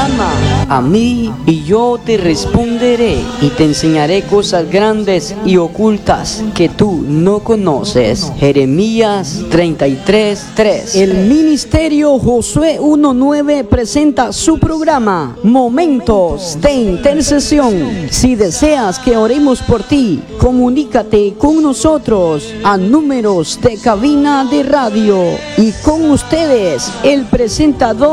Clama a mí y yo te responderé y te enseñaré cosas grandes y ocultas que tú no conoces. Jeremías 33:3. El Ministerio Josué 1:9 presenta su programa Momentos de Intercesión. Si deseas que oremos por ti, comunícate con nosotros a números de cabina de radio. Y con ustedes, el presentador